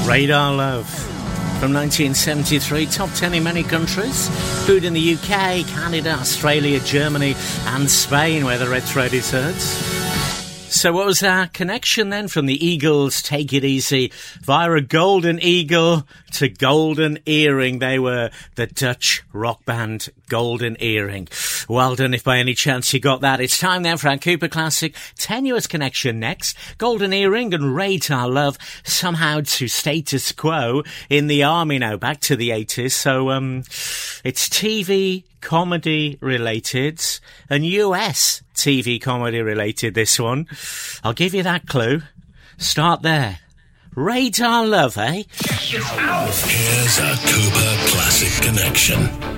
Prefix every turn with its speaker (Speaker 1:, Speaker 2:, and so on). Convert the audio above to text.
Speaker 1: Radar Love from 1973, top 10 in many countries. Food in the UK, Canada, Australia, Germany and Spain, where the Red Thread is heard. So what was our connection then from the Eagles' Take It Easy via a golden eagle to Golden Earring? They were the Dutch rock band Golden Earring. Well done if by any chance you got that. It's time now for our Cooper Classic Tenuous Connection next. Golden Earring and Radar Love somehow to status quo in the army now, back to the 80s. So it's TV comedy related and US TV comedy related, this one. I'll give you that clue. Start there. Radar Love, eh?
Speaker 2: Here's a Cooper Classic Connection.